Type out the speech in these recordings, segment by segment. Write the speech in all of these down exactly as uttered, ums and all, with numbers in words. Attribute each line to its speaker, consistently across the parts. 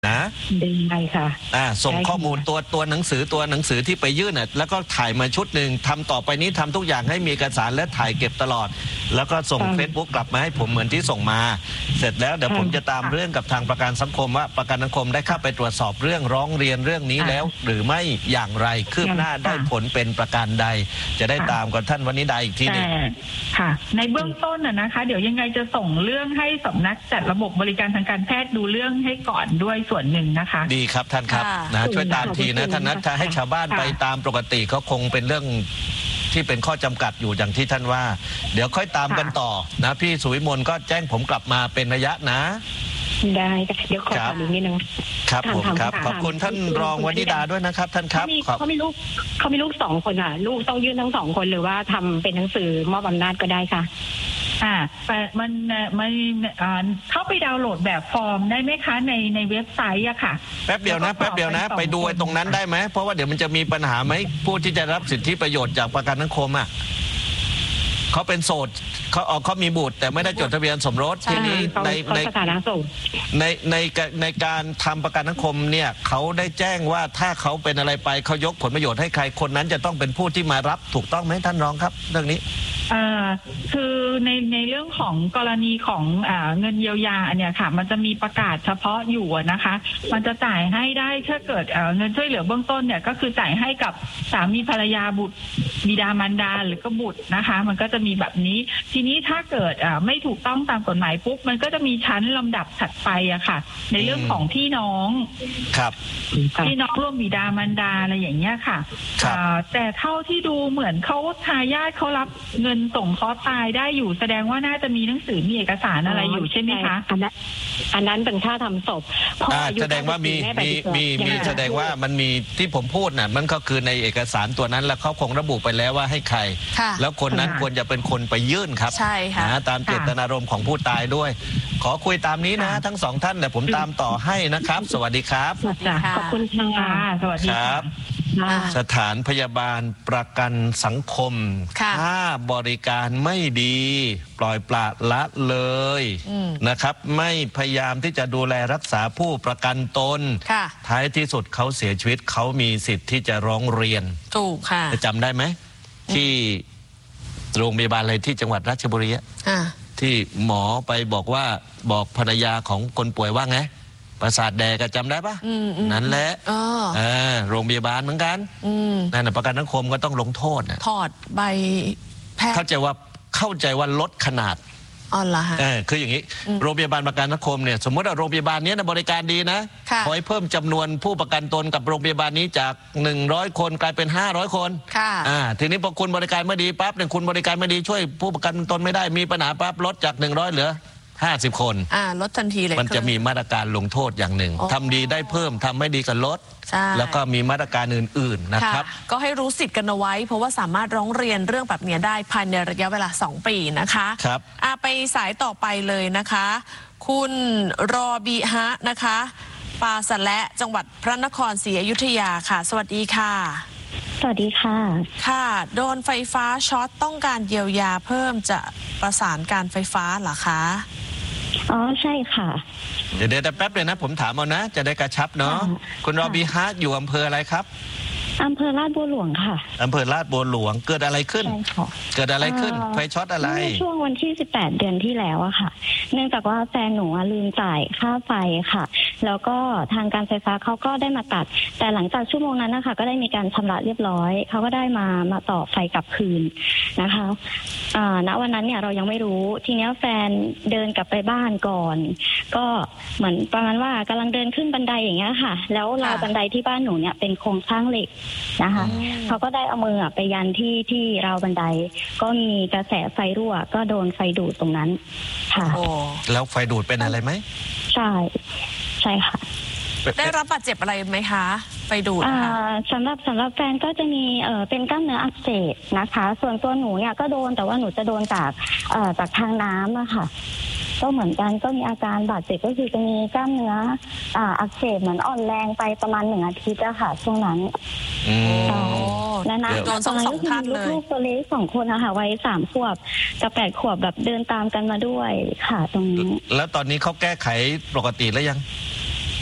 Speaker 1: นะ
Speaker 2: ได้ค่ะ
Speaker 1: อ่าส่งข้อมูลตัวตัวหนังสือตัวหนังสือที่ไปยื่นน่ะแล้วก็ถ่ายมาชุดหนึ่งทำต่อไปนี้ทำทุกอย่างให้มีเอกสารและถ่ายเก็บตลอดแล้วก็ส่ง Facebook กลับมาให้ผมเหมือนที่ส่งมาเสร็จแล้วเดี๋ยวผมจะตามเรื่องกับทางประกันสังคมว่าประกันสังคมได้เข้าไปตรวจสอบเรื่องร้องเรียนเรื่องนี้แล้วหรือไม่อย่างไรคืบหน้าได้ผลเป็นประการใดจะได้ตามกับท่านวนิดาอีกทีนึง
Speaker 2: ค่ะในเบื้องต้นน่ะนะคะเดี๋ยวยังไงจะส่งเรื่องให้สำนักจัดระบบบริการทางการแพทย์ดูเรื่องให้ก่อนด้วยส่วนหนึ่งนะคะ
Speaker 1: ดีครับท่านครับนะช่วยตามทีนะท่านนะถ้าให้ชาวบ้านไปตามปกติเขาคงเป็นเรื่องที่เป็นข้อจำกัดอยู่อย่างที่ท่านว่าเดี๋ยวค่อยตามกันต่อนะพี่สุวิมลก็แจ้งผมกลับมาเป็นระยะนะ
Speaker 2: ได้เดี๋ยวขอถามอีกนิดนึง
Speaker 1: ครับผมครับขอบคุณท่านรองวนิดาด้วยนะครับท่านครับ
Speaker 2: เขามีลูกเขามีลูกสองคนค่ะลูกต้องยื่นทั้งสองคนหรือว่าทำเป็นหนังสือมอบอำนาจก็ได้ค่ะอ่าแต่มันมันเข้าไปดาวน์โหลดแบบฟอร์มได้ไหมคะในในเว็บไซต์อะค่ะ
Speaker 1: แป๊บเดียวนะแป๊บเดียวนะไปดูตรงนั้นได้ไหมเพราะว่าเดี๋ยวมันจะมีปัญหาไหมผู้ที่จะรับสิทธิประโยชน์จากประกันสังคมอ่ะเขาเป็นโสดเขาออกเขามีบุตรแต่ไม่ได้จดทะเบียนสมรสทีนี้ในในในในในการทำประกันสังคมเนี่ยเขาได้แจ้งว่าถ้าเขาเป็นอะไรไปเขายกผลประโยชน์ให้ใครคนนั้นจะต้องเป็นผู้ที่มารับถูกต้องไหมท่านรองครับเรื่องนี้
Speaker 2: อ่าคือในในเรื่องของกรณีของอ่าเงินเยียวยาเนี่ยค่ะมันจะมีประกาศเฉพาะอยู่นะคะมันจะจ่ายให้ได้ถ้าเกิดเงินช่วยเหลือเบื้องต้นเนี่ยก็คือจ่ายให้กับสามีภรรยาบุตรบิดามารดาหรือก็บุตรนะคะมันก็จะมีแบบนี้ทีนี้ถ้าเกิดไม่ถูกต้องตามกฎหมายปุ๊บมันก็จะมีชั้นลำดับถัดไปอะค่ะในเรื่องของพี่น้อง
Speaker 1: ครับ
Speaker 2: พี่น้องร่วมบิดามารดาอะไรอย่างเงี้ยค่ะแต่เท่าที่ดูเหมือนเขาทายาทเขารับเงินส่งเคราะห์ตายได้อยู่แสดงว่าน่าจะมีหนังสือมีเอกสารอะไรอยู่ใช่ไหมคะ
Speaker 3: อันนั้นอันนั้นเป็นค่าทำศพ
Speaker 1: แสดงว่ามีมีมีมีแสดงว่ามันมีที่ผมพูดน่ะมันก็คือในเอกสารตัวนั้นแล้วเขาคงระบุไปแล้วว่าให้ใครแล้วคนนั้นควรจะเป็นคนไปยื่นครับ
Speaker 3: ใช่ค่ะ
Speaker 1: นะตามเจตนารมณ์ของผู้ตายด้วยขอคุยตามนี้นะทั้งสองท่านเดี๋ยวผมตามต่อให้นะครับสวัสดีครับ
Speaker 2: ขอบคุณค่ะสวัสดีครับ
Speaker 1: สถานพยาบาลประกันสังคมถ้าบริการไม่ดีปล่อยปละละเลยนะครับไม่พยายามที่จะดูแลรักษาผู้ประกันตนท้ายที่สุดเขาเสียชีวิตเขามีสิทธิ์ที่จะร้องเรียน
Speaker 3: ถูกค่ะ
Speaker 1: จำได้ไหมที่โรงพยาบาลอะไรที่จังหวัดราชบุรีที่หมอไปบอกว่าบอกภรรยาของคนป่วยว่าไงประสาทแดกจำได้ปะนั่นแหละโรงพยาบาลเหมือนกันนั่นประกันสังคมก็ต้องลงโทษ
Speaker 3: ถอดใบแพทย์
Speaker 1: เข้าใจว่าเข้าใจว่าลดขนาด
Speaker 3: อ๋อเหรอฮะ
Speaker 1: คืออย่างนี้โรงพยาบาลประกันสังคมเนี่ยสมมติว่าโรงพยาบาลนี้นะบริการดีนะขอให้เพิ่มจำนวนผู้ประกันตนกับโรงพยาบาลนี้จากหนึ่งร้อยคนกลายเป็นห้าร้อยคนทีนี้พอคุณบริการไม่ดีปั๊บเนี่ยคุณบริการไม่ดีช่วยผู้ประกันตนไม่ได้มีปัญหาปั๊บลดจากหนึ่งร้อยเหลือห้าสิบคน
Speaker 3: อ่าลดทันทีเลย
Speaker 1: มันจะมีมาตรการลงโทษอย่างหนึ่งทำดีได้เพิ่มทำไม่ดีก็ลดแล้วก็มีมาตรการอื่นๆนะครับ
Speaker 3: ก็ให้รู้สิทธิ์กันเอาไว้เพราะว่าสามารถร้องเรียนเรื่องแบบนี้ได้ภายในระยะเวลาสองปีนะคะ
Speaker 1: ครับ
Speaker 3: อ่าไปสายต่อไปเลยนะคะคุณรอบีฮะนะคะปาสะและจังหวัดพระนครศรีอยุธยาค่ะสวัสดีค่ะ
Speaker 4: สวัสดีค่ะ
Speaker 3: ค่ะโดนไฟฟ้าช็อตต้องการเยียวยาเพิ่มจะประสานการไฟฟ้าเหรอคะ
Speaker 4: อ๋อใช่ค่ะ
Speaker 1: เดี๋ยวเดี๋ยวแป๊บเลยนะผมถามเอานะจะได้กระชับเนาะคุณรอบีฮาร์ดอยู่อำเภออะไรครับ
Speaker 4: อำเภอลาดบัวหลวงค่ะ
Speaker 1: อำเภอลาดบัวหลวงเกิดอะไรขึ้นเกิดอะไรขึ้นไฟช็อตอะไร
Speaker 4: ช่วงวันที่สิบแปดเดือนที่แล้วอะค่ะเนื่องจากว่าแฟนหนูลืมจ่ายค่าไฟค่ะแล้วก็ทางการไฟฟ้าเขาก็ได้มาตัดแต่หลังจากชั่วโมงนั้นนะคะก็ได้มีการชำระเรียบร้อยเขาก็ได้มามาต่อไฟกลับคืนนะคะอ่าณวันนั้นเนี่ยเรายังไม่รู้ทีนี้แฟนเดินกลับไปบ้านก่อนก็เหมือนประมาณว่ากำลังเดินขึ้นบันไดอย่างเงี้ยค่ะแล้วราวบันไดที่บ้านหนูเนี่ยเป็นโครงสร้างเหล็กนะคะเขาก็ได้เอามือไปยันที่ที่ราวบันไดก็มีกระแสไฟรั่วก็โดนไฟดูดตรงนั้นค่ะ
Speaker 1: แล้วไฟดูดเป็นอะไรไหม
Speaker 4: ใช่ใช่ค่ะ
Speaker 3: ได้รับบาดเจ็บอะไรไหมคะไฟดูด
Speaker 4: นะคะสำหรับสำหรับแฟนก็จะมีเอ่อเป็นกล้ามเนื้ออักเสบนะคะส่วนตัวหนูเนี่ยก็โดนแต่ว่าหนูจะโดนจากเอ่อจากทางน้ำอะค่ะก็เหมือนกันก็มีอาการบาดเจ็บก็คือจะมีกล้ามเนื้ออ่าอักเสบเหมือนอ่อนแรงไปประมาณหนึ่งอาทิตย์อะค่ะช่วงนั้นและนะ
Speaker 3: โดนสองสองท่านเลย
Speaker 4: ลูกตัวเล็กสองคนนะคะวัยสามขวบกับแปดขวบแบบเดินตามกันมาด้วยค่ะตรงนี้
Speaker 1: แล้วตอนนี้เขาแก้ไขปกติแล้วยัง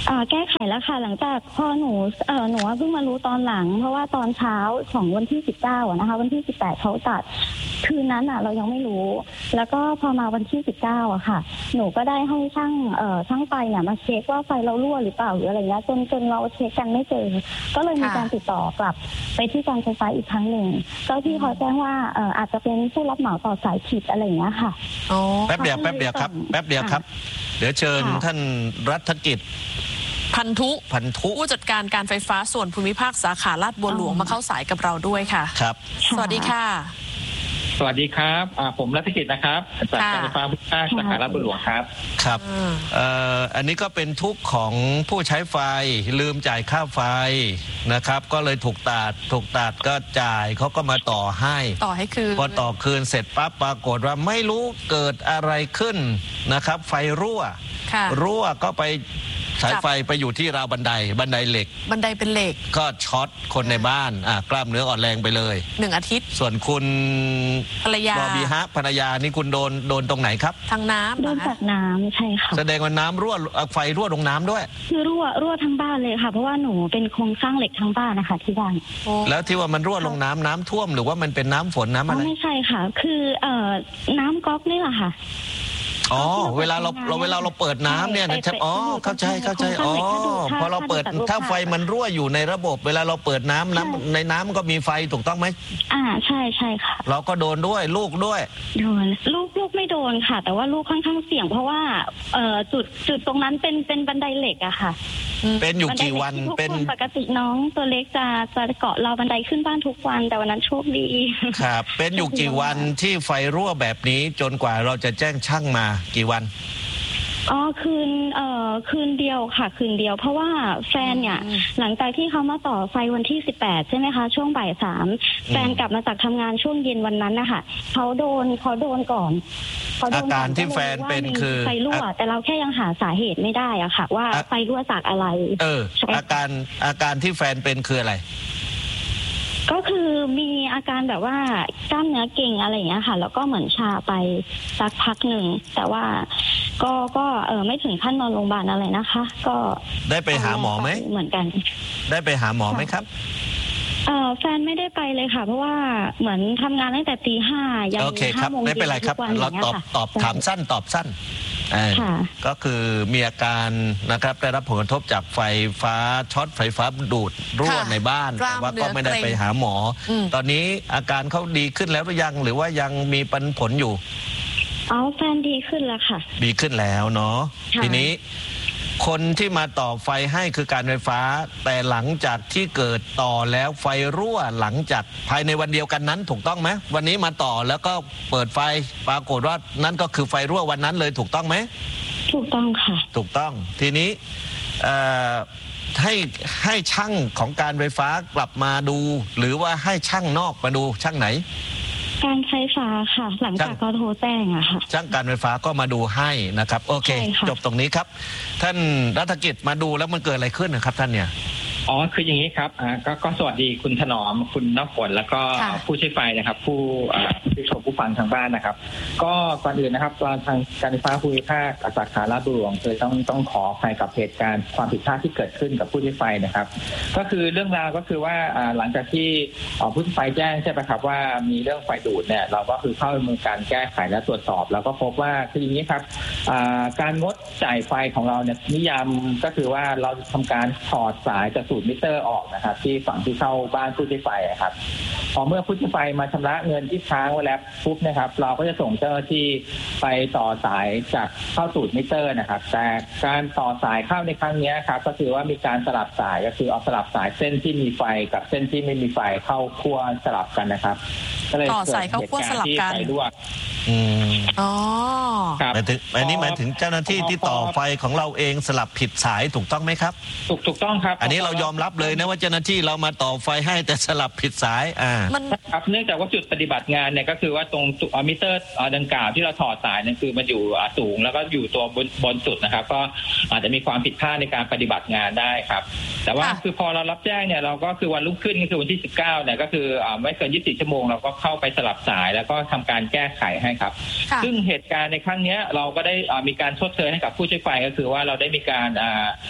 Speaker 4: อ่าแก้ไขแล้วค่ะหลังจากพอหนูเออหนูเพิ่งมารู้ตอนหลังเพราะว่าตอนเช้าของวันที่สิบเก้าอ่ะนะคะวันที่สิบแปดเขาตัดคืนนั้นอ่ะเรายังไม่รู้แล้วก็พอมาวันที่สิบเก้าอ่ะค่ะหนูก็ได้ให้ช่างเอ่อช่างไฟเนี่ยมาเช็คว่าไฟเรารั่วหรือเปล่าหรืออะไรเงี้ยจนจนเราเช็คกันไม่เจอก็เลยมีการติดต่อกลับไปที่การไฟฟ้าอีกครั้งหนึ่งก็ที่เขาแจ้งว่าเอ่ออาจจะเป็นผู้รับเหมาต่อสายผิดอะไรอย่างเงี้ยค่ะ
Speaker 1: แป๊บเดียวแป๊บเดียวครับแป๊บเดียวครับเดี๋ยวเชิญท่านรัฐกิจ
Speaker 3: พันธุ
Speaker 1: พันธุ
Speaker 3: ผู้จัดการการไฟฟ้าส่วนภูมิภาคสาขาลาดบัวหลวงมาเข้าสายกับเราด้วยค่ะ
Speaker 1: ครับ
Speaker 3: สวัสดีค่ะ
Speaker 5: สวัสดีครับผมรัฐกิจนะครับจากการไฟฟ้าภูมิภาคสาขาลาดบัวหลวงครับ
Speaker 1: ครับอ่าอันนี้ก็เป็นทุกข์ของผู้ใช้ไฟลืมจ่ายค่าไฟนะครับก็เลยถูกตัดถูกตัดก็จ่ายเขาก็มาต่อให้
Speaker 3: ต่อให้คืน
Speaker 1: พอต่อคืนเสร็จปั๊บปรากฏว่าไม่รู้เกิดอะไรขึ้นนะครับไฟรั่วรั่วก็ไปสายไฟไปอยู่ที่ราวบันไดบันไดเหล็ก
Speaker 3: บันไดเป็นเหล็ก
Speaker 1: ก็ช็อตคนในบ้านอ่ะกล้ามเนื้ออ่อนแรงไปเลย
Speaker 3: หนึ่งอาทิตย์
Speaker 1: ส่วนคุณ
Speaker 3: ภรรยา
Speaker 1: บอบีฮะภรรยานี่คุณโดนโดนตรงไหนครับ
Speaker 3: ทางน้ำ
Speaker 4: โดนจากน้ำใช่ค่ะ
Speaker 1: แสดงว่าน้ำรั่วไฟรั่วลงน้ำด้วย
Speaker 4: คือรั่วรั่วทั้งบ้านเลยค่ะเพราะว่าหนูเป็นโครงสร้างเหล็กทั้งบ้านนะคะที่บ้าน
Speaker 1: แล้วที่ว่ามันรั่วลงน้ำน้ำท่วมหรือว่ามันเป็นน้ำฝนน้ำอะไร
Speaker 4: ไม่ใช่ค่ะคือเอ่อน้ำก๊อกนี่แหละค่ะ
Speaker 1: อ๋อเวลาเราเราเวลาเราเปิดน้ำเนี่ยนะครับอ๋อเข้าใจเข้าใจอ๋อพอเราเปิดถ้าไฟมันรั่วอยู่ในระบบเวลาเราเปิดน้ำน้ำในน้ำมันก็มีไฟถูกต้องไหม
Speaker 4: อ่าใช่ใช่ค่ะ
Speaker 1: เราก็โดนด้วยลูกด้วย
Speaker 4: โดนลูกลูกไม่โดนค่ะแต่ว่าลูกค่อนข้างเสี่ยงเพราะว่าเอ่อจุดจุดตรงนั้นเป็นเป็นบันไดเหล็กอะค่ะ
Speaker 1: เป็นอยู่กี่วันเป็น
Speaker 4: ปกติน้องตัวเล็กจะจะเกาะเราบันไดขึ้นบ้านทุกวันแต่วันนั้นโชคดี
Speaker 1: ครับเป็นอยู่กี่วันที่ไฟรั่วแบบนี้จนกว่าเราจะแจ้งช่างมากี่วัน
Speaker 4: อ๋อคืนเอ่อคืนเดียวค่ะคืนเดียวเพราะว่าแฟนเนี่ยหลังจากที่เขามาต่อไฟวันที่สิบแปดใช่ไหมคะช่วงบ่ายสามแฟนกลับมาจากทำงานช่วงเย็นวันนั้นนะคะเขาโดนเขาโดนก่อน
Speaker 1: อาการที่แฟนเป็นคือ
Speaker 4: ไฟรั่วแต่เราแค่ยังหาสาเหตุไม่ได้อะค่ะว่าไฟรั่วจากอะไร
Speaker 1: เอออาการอาการที่แฟนเป็นคืออะไร
Speaker 4: ก็คือมีอาการแบบว่ากล้ามเนื้อเก่งอะไรอย่างเงี้ยค่ะแล้วก็เหมือนชาไปสักพักหนึ่งแต่ว่าก็ก็เออไม่ถึงขั้นนอนโรงพยาบาลอะไรนะคะก็
Speaker 1: ได้ไปหาหมอไหม
Speaker 4: เหมือนกัน
Speaker 1: ได้ไปหาหมอไหมครับ
Speaker 4: เออแฟนไม่ได้ไปเลยค่ะเพราะว่าเหมือนทำงานตั้งแต่ตีห้ายั
Speaker 1: งห้าโมงเย็นไม่เป็นไรครับเราตอบตอบถามสั้นตอบสั้นก็คือมีอาการนะครับได้รับผลกระทบจากไฟฟ้าช็อตไฟฟ้าดูดรั่วในบ้านแต่ว่าก็ไม่ได้ไปหาหมอตอนนี้อาการเขาดีขึ้นแล้วหรือยังหรือว่ายังมีปัญผลอยู่
Speaker 4: อ๋อแฟนดีขึ้นแล้วค่ะ
Speaker 1: ดีขึ้นแล้วเนาะทีนี้คนที่มาต่อไฟให้คือการไฟฟ้าแต่หลังจากที่เกิดต่อแล้วไฟรั่วหลังจากภายในวันเดียวกันนั้นถูกต้องไหมวันนี้มาต่อแล้วก็เปิดไฟปรากฏว่านั่นก็คือไฟรั่ววันนั้นเลยถูกต้องไหม
Speaker 4: ถูกต้องค่ะ
Speaker 1: ถูกต้องทีนี้ให้ให้ช่างของการไฟฟ้ากลับมาดูหรือว่าให้ช่างนอกมาดูช่างไหน
Speaker 4: การไฟฟ้าค่ะหลังจากเขาโทรแจ้งอะค่ะ
Speaker 1: ช่างการไฟฟ้าก็มาดูให้นะครับโอเคจบตรงนี้ครับท่านรัฐกิจมาดูแล้วมันเกิดอะไรขึ้นนะครับท่านเนี่ย
Speaker 5: อ๋อคืออย่างนี้ครับอ่าก็ก็สวัสดีคุณถนอมคุณน้ำฝนแล้วก็ผู้ใช้ไฟนะครับผู้ผู้ชมผู้ฟังทางบ้านนะครับก็ก่อนอื่นนะครับทางการไฟฟ้าภูมิภาคสาขาลาดบัวหลวงเลยต้องต้องขออภัยกับเหตุการณ์ความผิดพลาดที่เกิดขึ้นกับผู้ใช้ไฟนะครับก็คือเรื่องราวก็คือว่าหลังจากที่ผู้ใช้ไฟแจ้งใช่ไหมครับว่ามีเรื่องไฟดูดเนี่ยเราก็คือเข้าดำเนินการแก้ไขและตรวจสอบแล้วก็พบว่าคืออย่างนี้ครับการงดจ่ายไฟของเราเนี่ยนิยามก็คือว่าเราทำการถอดสายจากสูตรมิเตอร์ออกนะครับที่ฝั่งที่เข้าบ้านผู้ใช้ไฟครับพอเมื่อผู้ใช้ไฟมาชำระเงินที่ค้างไว้แล้วปุ๊บนะครับเราก็จะส่งเจ้าหน้าที่ไปต่อสายจากเข้าสูตรมิเตอร์นะครับแต่การต่อสายเข้าในครั้งนี้ครับก็คือว่ามีการสลับสายก็คือเอาสลับสายเส้นที่มีไฟกับเส้นที่ไม่มีไฟเข้าคั่วสลับกันนะครับ
Speaker 3: ก็เลยต่อสายเข้าคั่วสลับกัน
Speaker 1: อืม
Speaker 3: อ๋อ
Speaker 1: หมายถึงอันนี้หมายถึงเจ้าหน้าที่ที่ต่อไฟของเราเองสลับผิดสายถูกต้องไหมครับ
Speaker 5: ถูกถูกต้องครับ
Speaker 1: อันนี้เรายอมรับเลยนะว่าเจ้าหน้าที่เรามาต่อไฟให้แต่สลับผิดสายอ่า
Speaker 5: มันครับเนื่องจากว่าจุดปฏิบัติงานเนี่ยก็คือว่าตรงมิเตอร์ดังกล่าวที่เราถอดสายเนี่ยคือมันอยู่สูงแล้วก็อยู่ตัวบนบนสุดนะครับก็อาจจะมีความผิดพลาดในการปฏิบัติงานได้ครับแต่ว่าคือพอเรารับแจ้งเนี่ยเราก็คือวันรุ่งขึ้นก็คือวันที่สิบเก้าเนี่ยก็คือไม่เกินยี่สิบสี่ชั่วโมงเราก็เข้าไปสลับสายแล้วก็ทำการแก้ไขให้ครับซึ่งเหตุการณ์ในครั้งนี้เราก็ได้มีการชดเชยให้กับผู้ใช้ไฟก็คือว่าเราได้มีการ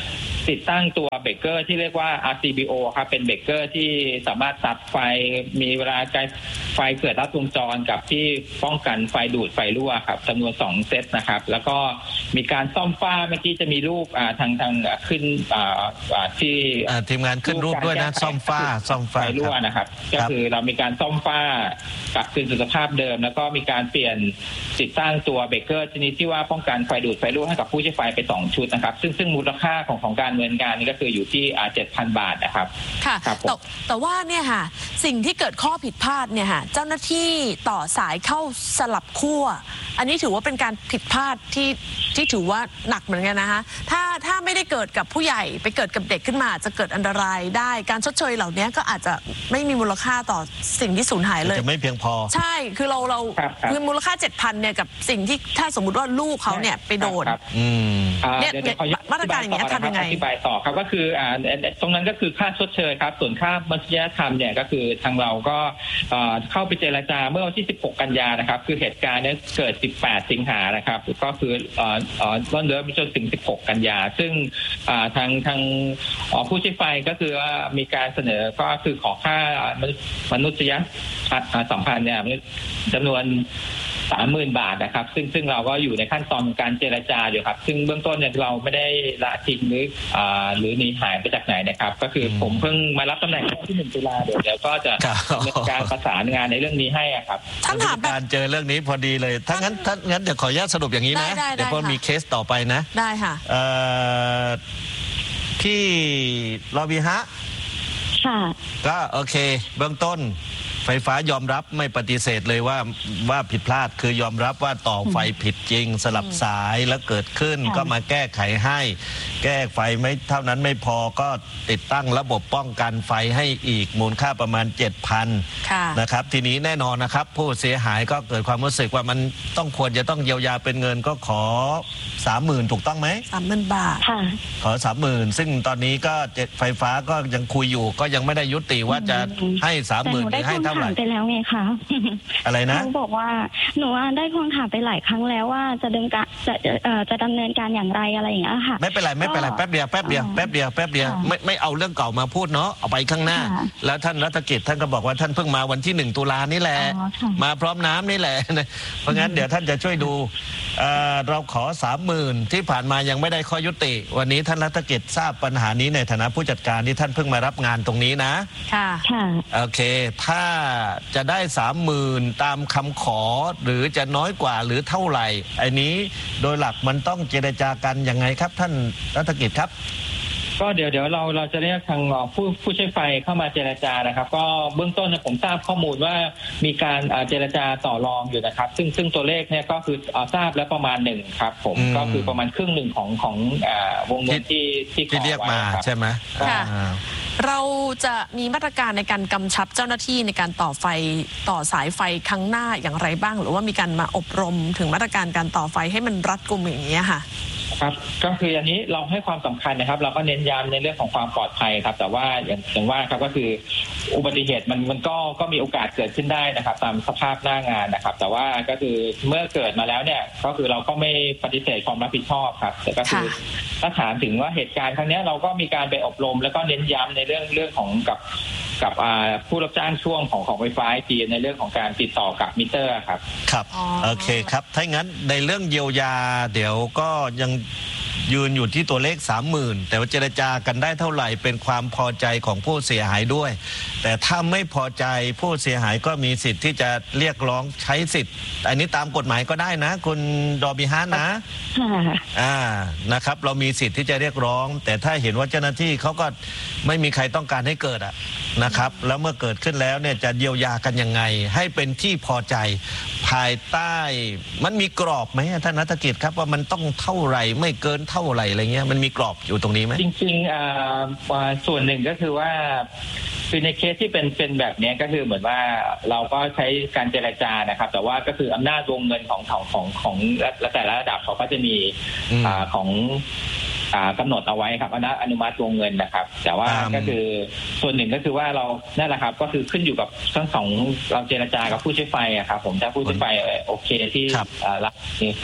Speaker 5: ติดตั้งตัวเบรกเกอร์ที่เรียกว่า อาร์ ซี บี โอ ครับเป็นเบรกเกอร์ที่สามารถตัดไฟมีเวลาการไฟเกิดลัดวงจรกับที่ป้องกันไฟดูดไฟรั่วครับจำนวนสองเซตนะครับแล้วก็มีการซ่อมฝ้าเมื่อกี้จะมีรูปทางทางขึ้นที่
Speaker 1: ทีมงานขึ้นรูปด้วยนะซ่อมฝ้าซ่อมไฟ
Speaker 5: รั่วนะครับก็คือเรามีการซ่อมฝ้ากลับคืนสู่สภาพเดิมแล้วก็มีการเปลี่ยนติดตั้งตัวเบรกเกอร์ชนิดที่ว่าป้องกันไฟดูดไฟรั่วให้กับผู้ใช้ไฟไปสองชุดนะครับซึ่งซึ่งมูลค่าของของการดำเนินการนี่ก็คืออยู่ที่เจ็ดพันบาทนะครับ
Speaker 3: ค่ะแต่แต่ว่าเนี่ยค่ะสิ่งที่เกิดข้อผิดพลาดเนี่ยค่ะเจ้าหน้าที่ต่อสายเข้าสลับขั้วอันนี้ถือว่าเป็นการผิดพลาดที่ที่ถือว่าหนักเหมือนกันนะคะถ้าถ้าไม่ได้เกิดกับผู้ใหญ่ไปเกิดกับเด็กขึ้นมาจะเกิดอันตรายได้การชดเชยเหล่านี้ก็อาจจะไม่มีมูลค่าต่อสิ่งที่สูญหายเลย
Speaker 1: จะไม่เพียงพอ
Speaker 3: ใช่คือเราเราคือมูลค่า เจ็ดพัน เนี่ยกับสิ่งที่ถ้าสมมุติว่าลูกเขาเนี่ยไปโดน
Speaker 5: เนี่ย
Speaker 3: มาตรการอย่างนี้ทำยังไง
Speaker 5: อธิบายต่อครับก็คืออ่าตรงนั้นก็คือค่าชดเชยครับส่วนค่ามนุษยธรรมเนี่ยก็คือทางเราก็เข้าไปเจรจาเมื่อวันที่สิบหกกันยานะครับคือเหตุการณ์นี้เกิดสิบแปดสิงหานะครับก็คือเอ่อเอ่อต้นเดือนจนถึงสิบหกกันยาซึ่งทางทางผู้ใช้ไฟก็คือว่ามีการเสนอก็คือขอค่ามนุษยสัมพันธ์เนี่ยจำนวนสามหมื่นบาทนะครับซึ่งซึ่งเราก็อยู่ในขั้นตอนการเจรจาอยู่ครับซึ่งเบื้องต้นเนี่ยเราไม่ได้ละทิ้งหรืออ่าหรือหนีหายไปจากไหนนะครับก็คือผมเพิ่งมารับตำแหน่งที่หนึ่งตุลาเดี๋ยวเดี๋ยวก็จะดำเนินการประสานงานในเรื่องนี้ให้ครับ
Speaker 1: ท่านถามการเจอเรื่องนี้พอดีเลยถ้างั้นถ้างั้นเดี๋ยวขออนุญาตสรุปอย่างนี้นะเดี๋ยวพอมีเคสต่อไปนะ
Speaker 3: ได้ค่ะ
Speaker 1: เอ่อพี่รอบีฮะ
Speaker 4: ค่ะ
Speaker 1: ก็โอเคเบื้องต้นไฟฟ้ายอมรับไม่ปฏิเสธเลยว่าว่าผิดพลาดคือยอมรับว่าต่อไฟผิดจริงสลับสายแล้วเกิดขึ้นก็มาแก้ไขให้แก้ไฟไม่เท่านั้นไม่พอก็ติดตั้งระบบป้องกันไฟให้อีกมูลค่าประมาณ เจ็ดพัน นะครับทีนี้แน่นอนนะครับผู้เสียหายก็เกิดความรู้สึกว่ามันต้องควรจะต้องเยียวยาเป็นเงินก็ขอ สามหมื่น ถูกต้องไหม
Speaker 3: สามหมื่น บาท
Speaker 4: ค่ะ
Speaker 1: ขอ สามหมื่น ซึ่งตอนนี้ก็ไฟฟ้าก็ยังคุยอยู่ก็ยังไม่ได้ยุติว่าจะให้ สามหมื่น หรือให้เท่าไหร่
Speaker 4: ไปแล้วไงคะ
Speaker 1: อะไรนะ
Speaker 4: เขาบอกว่าหนูได้ทวงถามไปหลายครั้งแล้วว่าจะดำเนินการจะจะดำเนินการอย่างไรอะไรอย่างเงี้ยค่ะ
Speaker 1: ไม่เป็นไรไม่เป็นไรแป๊บเดียวแป๊บเดียวแป๊บเดียวแป๊บเดียวไม่ไม่เอาเรื่องเก่ามาพูดเนาะเอาไปข้างหน้าแล้วท่านรัฐกิจท่านก็บอกว่าท่านเพิ่งมาวันที่หนึ่งตุลานี่แหละมาพร้อมน้ำนี่แหละเพราะงั้นเดี๋ยวท่านจะช่วยดูเราขอ สามหมื่น ที่ผ่านมายังไม่ได้ข้อยุติวันนี้ท่านรัฐกิจทราบปัญหานี้ในฐานะผู้จัดการที่ท่านเพิ่งมารับงานตรงนี้นะ
Speaker 3: ค่ะ
Speaker 1: โอเคถ้าจะได้ สามหมื่น ตามคำขอหรือจะน้อยกว่าหรือเท่าไหร่ไอ้นี้โดยหลักมันต้องเจรจากันยังไงครับท่านรัฐกิจครับ
Speaker 5: ก็เดี๋ยวเดี๋ยวเราเราจะเรียกทางผู้ผู้ใช้ไฟเข้ามาเจรจานะครับก็เบื้องต้นผมทราบข้อมูลว่ามีการเจรจาต่อรองอยู่นะครับซึ่งซึ่งตัวเลขเนี่ยก็คือทราบแล้วประมาณหนึ่งครับผมก็คือประมาณครึ่งหนึ่งของของวงเงินที่ที่
Speaker 1: ที่เรียกมาใช่ไหม
Speaker 3: ค่ะเราจะมีมาตรการในการกำชับเจ้าหน้าที่ในการต่อไฟต่อสายไฟครั้งหน้าอย่างไรบ้างหรือว่ามีการมาอบรมถึงมาตรการการต่อไฟให้มันรัดกุมอย่างนี้ค่ะ
Speaker 5: ครับก็คืออันนี้เราให้ความสำคัญนะครับเราก็เน้นย้ำในเรื่องของความปลอดภัยครับแต่ว่าอย่างอย่างว่าครับก็คืออุบัติเหตุมันมันก็ก็มีโอกาสเกิดขึ้นได้นะครับตามสภาพหน้างานนะครับแต่ว่าก็คือเมื่อเกิดมาแล้วเนี่ยก็คือเราก็ไม่ปฏิเสธความรับผิดชอบครับแต่ก็คือถ้าถามถึงว่าเหตุการณ์ครั้งนี้เราก็มีการไปอบรมแล้วก็เน้นย้ำในเรื่องเรื่องของกับกับผู้รับจ้างช่วงของของไฟฟ้าจีในเรื่องของการติดต่อกับมิเตอร์ครับ
Speaker 1: ครับโอเคครับถ้างั้นในเรื่องเยียวยาเดี๋ยวก็ยังยืนอยู่ที่ตัวเลข สามหมื่น แต่ว่าเจรจากันได้เท่าไหร่เป็นความพอใจของผู้เสียหายด้วยแต่ถ้าไม่พอใจผู้เสียหายก็มีสิทธิ์ที่จะเรียกร้องใช้สิทธิ์อันนี้ตามกฎหมายก็ได้นะคุณดอบิฮานะอ่านะครับเรามีสิทธิ์ที่จะเรียกร้องแต่ถ้าเห็นว่าเจ้าหน้าที่เขาก็ไม่มีใครต้องการให้เกิดอ่ะนะครับแล้วเมื่อเกิดขึ้นแล้วเนี่ยจะเยียวยากันยังไงให้เป็นที่พอใจภายใต้มันมีกรอบไหมท่านรัฐกิจครับว่ามันต้องเท่าไหร่ไม่เกินเท่าไหร่อะไรเงี้ยมันมีกรอบอยู่ตรงนี้ไหม
Speaker 5: จริงๆอ่าส่วนหนึ่งก็คือว่าคือในเคสที่เป็นเป็นแบบนี้ก็คือเหมือนว่าเราก็ใช้การเจรจานะครับแต่ว่าก็คืออำนาจวงเงินของของของของแต่ละระดับเขาก็จะมีอ่าของกำหนดเอาไว้ครับอนุมัติวงเงินนะครับแต่ว่าก็คือส่วนหนึ่งก็คือว่าเรานั่นแหละครับก็คือขึ้นอยู่กับทั้งสองเราเจรจากับผู้ใช้ไฟอะครับผมถ้าผู้ใช้ไฟโอเคที่รับ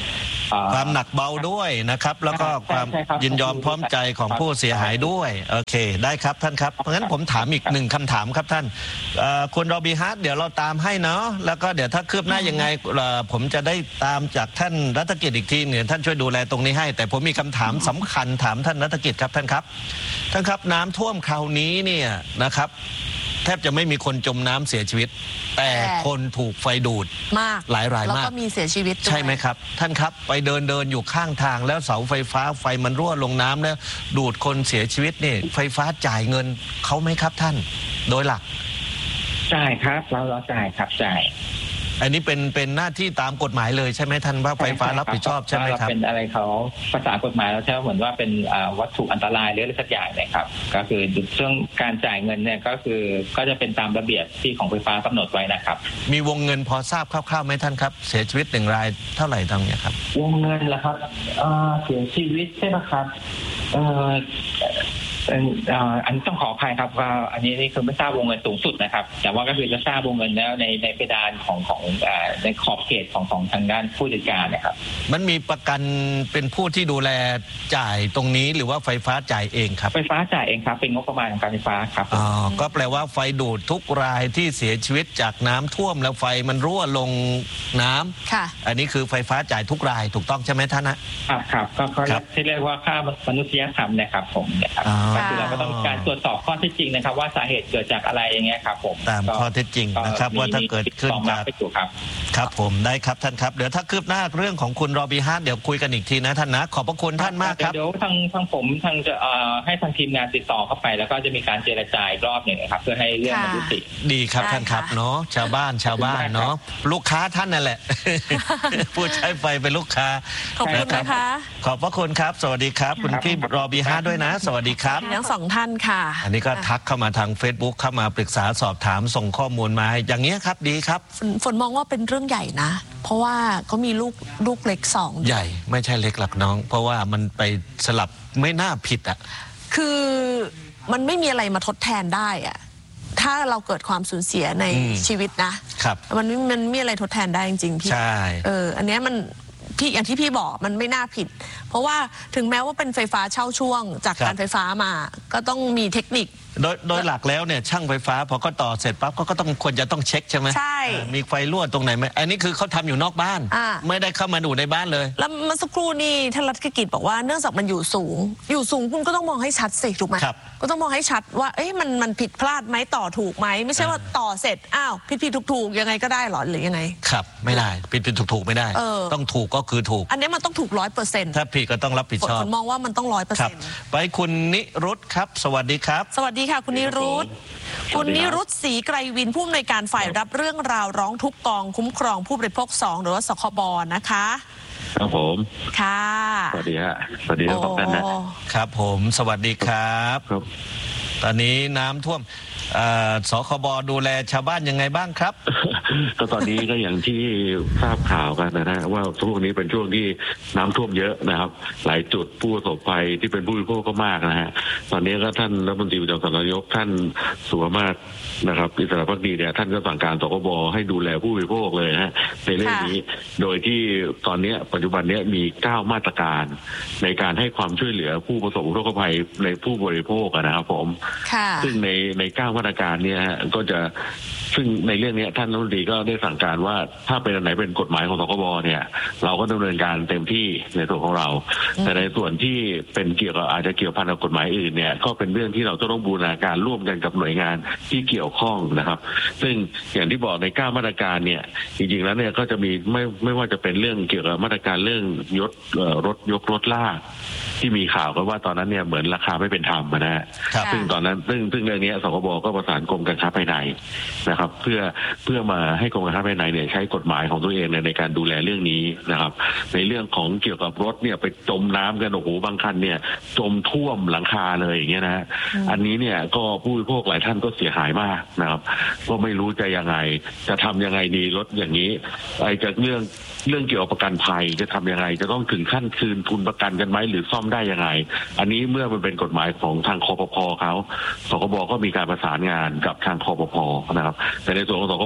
Speaker 1: ความหนักเบาด้วยนะครับแล้วก็ความยินยอมพร้อมใจของผู้เสียหายด้วยโอเคได้ครับท่านครับเพราะงั้นผมถามอีกหนึ่งคำถามครับท่านคุณโรบิฮัทเดี๋ยวเราตามให้เนาะแล้วก็เดี๋ยวถ้าคืบหน้ายังไงผมจะได้ตามจากท่านรัฐกิจอีกทีหนึ่งท่านช่วยดูแลตรงนี้ให้แต่ผมมีคำถามสำคัญถามท่านรัฐกิจครับท่านครับท่านครับน้ำท่วมคราวนี้เนี่ยนะครับแทบจะไม่มีคนจมน้ำเสียชีวิตแต่คนถูกไฟดูด
Speaker 3: มาก
Speaker 1: หลายรายมาก
Speaker 3: แล้วก็มีเสียชีวิต
Speaker 1: ใช่ไหมครับท่านครับไปเดินเดินอยู่ข้างทางแล้วเสาไฟฟ้าไฟมันรั่วลงน้ำแล้วดูดคนเสียชีวิตนี่ไฟฟ้าจ่ายเงินเขาไหมครับท่านโดยหลัก
Speaker 5: จ่ายครับเราเราจ่ายครับจ่าย
Speaker 1: อันนี้เป็นเป็นหน้าที่ตามกฎหมายเลยใช่ไหมท่านว่าไฟฟ้ารับผิดชอบใช่ไหมครับ
Speaker 5: เป็นอะไรเขาภาษากฎหมายเราใช้เหมือนว่าเป็นวัตถุอันตรายหรืออะไรสักอย่างเลยครับก็คือช่วงการจ่ายเงินเนี่ยก็คือก็จะเป็นตามระเบียบที่ของไฟฟ้ากำหนดไว้นะครับ
Speaker 1: มีวงเงินพอทราบคร่าวๆไหมท่านครับเสียชีวิตหนึ่งรายเท่าไหร่ตรงนี้ครับ
Speaker 5: วงเงินล่ะครับเสียชีวิตใช่ไหมครับเอ่ออันนี้ต้องขออภัยครับว่าอันนี้นี่คือไม่ทราบวงเงินสูงสุดนะครับแต่ว่าก็คือจะทราบวงเงินแล้วในในเพดานของของในขอบเขตของของทางด้านผู้จัดการนะครับ
Speaker 1: มันมีประกันเป็นผู้ที่ดูแลจ่ายตรงนี้หรือว่าไฟฟ้าจ่ายเองครับ
Speaker 5: ไฟฟ้าจ่ายเองครับเป็นงบประมาณของการไฟฟ้าครับ
Speaker 1: อ๋อก็แปลว่าไฟดูดทุกรายที่เสียชีวิตจากน้ำท่วมแล้วไฟมันรั่วลงน้ำ
Speaker 3: ค่ะ
Speaker 1: อันนี้คือไฟฟ้าจ่ายทุกรายถูกต้องใช่ไหมท่านนะครับ
Speaker 5: ครับก็ที่เรียกว่าค่ามนุษยธรรมนะครับผมนะครับคือเราก็ต้องการตรวจสอบข้อเท็จจริงนะครับว่าสาเหตุเกิดจากอะไรอย่างเงี้ยครับผม
Speaker 1: ตามข้อเท็จจริงนะครับว่าถ้าเกิดขึ้นจากครับผมได้ครับท่านครับเดี๋ยวถ้าคืบหน้าเรื่องของคุณโรบิฮัทเดี๋ยวคุยกันอีกทีนะท่านนะขอบพระคุณท่านมากครับ
Speaker 5: เดี๋ยวทางทางผมทางจะให้ทางทีมงานติดต่อเข้าไปแล้วก็จะมีการเจรจาอีกรอบหนึ่งครับเพื่อให้เรื่องมันยุติ
Speaker 1: ดีครับท่านครับเนาะชาวบ้านชาวบ้านเนาะลูกค้าท่านนั่นแหละผู้ใช้ไฟเป็นลูกค้า
Speaker 3: ขอบคุณนะคะ
Speaker 1: ขอบพระคุณครับสวัสดีครับคุณพี่โรบิฮัทด้วยนะสวัสดีครับ
Speaker 3: ทั้งสองท่านค่ะ
Speaker 1: อันนี้ก็ทักเข้ามาทาง Facebook เข้ามาปรึกษาสอบถามส่งข้อมูลมาอย่างนี้ครับดีครับ
Speaker 3: ฝนมองว่าเป็นเรื่องใหญ่นะเพราะว่าเขามีลูกลูกเล็กสอง
Speaker 1: ใหญ่ไม่ใช่เล็กหลักน้องเพราะว่ามันไปสลับไม่น่าผิดอ่ะ
Speaker 3: คือมันไม่มีอะไรมาทดแทนได้อ่ะถ้าเราเกิดความสูญเสียในชีวิตนะครับมันมันไม่มีอะไรทดแทนได้จริงๆพี่
Speaker 1: ใช่
Speaker 3: เอออันนี้มันพี่อย่างที่พี่บอกมันไม่น่าผิดเพราะว่าถึงแม้ว่าเป็นไฟฟ้าเช่าช่วงจากการไฟฟ้ามาก็ต้องมีเทคนิค
Speaker 1: โดยโดยหลักแล้วเนี่ยช่างไฟฟ้าพอก็ต่อเสร็จปั๊บก็ก็ต้องควรจะต้องเช็คใช่ไหม
Speaker 3: ใช่
Speaker 1: มีไฟรั่วตรงไหนไหมอันนี้คือเขาทำอยู่นอกบ้านไม่ได้เข้ามาดูในบ้านเลย
Speaker 3: แล้วเมื่อสักครู่นี่ท่านรัฐกิจบอกว่าเนื่องจากมันอยู่สูงอยู่สูงคุณก็ต้องมองให้ชัดสิถูกไหมก็ต้องมองให้ชัดว่าเอ๊ะมันมันผิดพลาดไหมต่อถูกไหมไม่ใช่ว่าต่อเสร็จอ้าวผิดผิดถูกถูกยังไงก็ได้หรอหรือยังไง
Speaker 1: ครับไม่ได้ผิดผิดถูกถูกไม่ได้ต้องถูกก็คือถูก
Speaker 3: อันนี้มันต้องถูกร้อยเปอร์เซ็นต์
Speaker 1: ถ้าผิดก็ต้องรับผิดชอบ
Speaker 3: ผมมองว่ามันต้องร้อยเปอร์เซ็นต์
Speaker 1: ไปคุณนิรุตครับสวัสดีครับ
Speaker 3: สวัสดีค่ะคุณนิรุตคุณนิรุตศรีไกรวินผู้อำนวยการฝ่ายรับเรื่องราวร้องทุกข์กองคุ้มครองผู้บริโภคสองหรือว่าสคบนะคะ
Speaker 6: ครับผม
Speaker 3: ค่ะ
Speaker 6: สวัสดีฮะสวัสดีทุกท่าน
Speaker 1: นะครับผมสวัสดีครับ
Speaker 6: ครับ
Speaker 1: ตอนนี้น้ำท่วมสคบดูแลชาวบ้านยังไงบ้างครับ
Speaker 6: ก็ตอนนี้ก็อย่างที่ทราบข่าวกันนะฮะว่าช่วงนี้เป็นช่วงที่น้ำท่วมเยอะนะครับหลายจุดผู้ประสบภัยที่เป็นผู้บริโภคก็มากนะฮะตอนนี้ก็ท่านรัฐมนตรีประจำสำนักนายกท่านสุวมาศนะครับอิสระภักดีเนี่ยท่านก็สั่งการสคบให้ดูแลผู้บริโภคเลยฮะในเรื่องนี้โดยที่ตอนนี้ปัจจุบันนี้มีเก้ามาตรการในการให้ความช่วยเหลือผู้ประสบอุทกภัยในผู้บริโภคนะครับผมซึ่งในในเก้ามาตรการเนี่ยก็จะซึ่งในเรื่องนี้ท่านรัฐมนตรีก็ได้สั่งการว่าถ้าเป็นอันไหนเป็นกฎหมายของสคบเนี่ยเราก็ดำเนินการเต็มที่ในส่วนของเราแต่ในส่วนที่เป็นเกี่ยวกับอาจจะเกี่ยวพันกับกฎหมายอื่นเนี่ยก็เป็นเรื่องที่เราต้องบูรณาการร่วมกันกับหน่วยงานที่เกี่ยวข้องนะครับซึ่งอย่างที่บอกในเก้ามาตรการเนี่ยจริงๆแล้วเนี่ยก็จะมีไม่ไม่ว่าจะเป็นเรื่องเกี่ยวกับมาตรการเรื่องยศรถยกรถลากที่มีข่าวกันว่าตอนนั้นเนี่ยเหมือนราคาไม่เป็นธรรมนะฮะซึ่งตอนนั้นซึ่งซึ่งเรื่องนี้สคบก็ประสานกรมการค้าภายในนะครับเพื่อเพื่อมาให้กรมการค้าภายในเนี่ยใช้กฎหมายของตัวเองในการดูแลเรื่องนี้นะครับในเรื่องของเกี่ยวกับรถเนี่ยไปจมน้ำกันโอ้โหบางคันเนี่ยจมท่วมหลังคาเลยอย่างเงี้ยนะอันนี้เนี่ยก็ผู้บริโภคหลายท่านก็เสียหายมากนะครับก็ไม่รู้จะยังไงจะทำยังไงดีรถอย่างนี้ไอ้จากเรื่องเรื่องเกี่ยวกับประกันภัยจะทำยังไงจะต้องถึงขั้นคืนทุนประกันกันไหมหรือซ่อมได้ยังไงอันนี้เมื่อมันเป็นกฎหมายของทางคปภเขาสคบก็มีการประสานงานกับทางคปภนะครับแต่ในส่วนของสคบเองเนี่ย